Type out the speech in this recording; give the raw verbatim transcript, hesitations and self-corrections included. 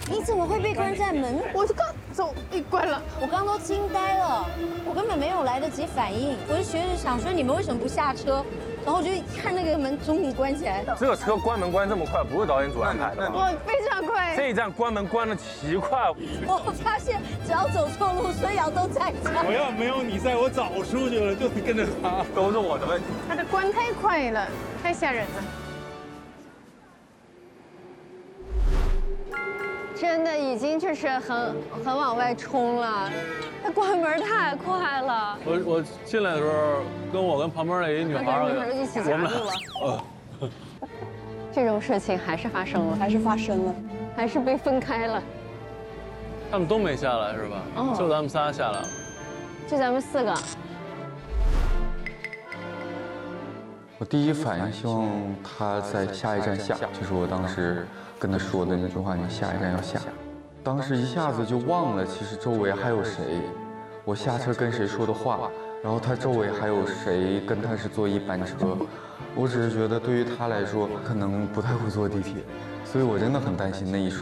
你怎么会被关在门？ 我刚走一关了， 我刚都惊呆了，我根本没有来得及反应。我就学着想说，你们为什么不下车？然后我就看那个门终于关起来。 这个车关门关这么快，不是导演组安排的。 我非常快。 这一站关门关的奇快。 我发现只要走错路，孙瑶都在场。 我要没有你在，我早出去了，就是跟着他。 都是我的问题。 他的关太快了，太吓人了。 真的已经就是很很往外冲了，他关门太快了。 我我进来的时候，跟我跟旁边那一女孩儿， 女孩一起夹住了。 呃， 这种事情还是发生了， 还是发生了， 还是被分开了。 他们都没下来是吧？ 哦就咱们仨下来了。 就咱们四个。 我第一反应希望他在下一站下，就是我当时跟他说的那句话：“你下一站要下。”当时一下子就忘了，其实周围还有谁，我下车跟谁说的话，然后他周围还有谁跟他是坐一班车。我只是觉得对于他来说，可能不太会坐地铁，所以我真的很担心那一瞬